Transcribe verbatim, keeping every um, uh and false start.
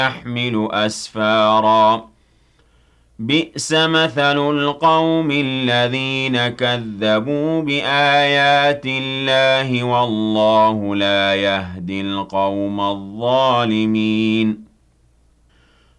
يحمل أسفارا بئس مثل القوم الذين كذبوا بآيات الله والله لا يهدي القوم الظالمين